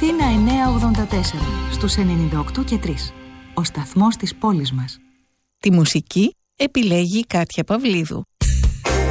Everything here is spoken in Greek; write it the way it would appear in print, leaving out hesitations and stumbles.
Αθήνα 984, στους 98 και 3. Ο σταθμός της πόλης μας. Τη μουσική επιλέγει η Κάτια Παυλίδου.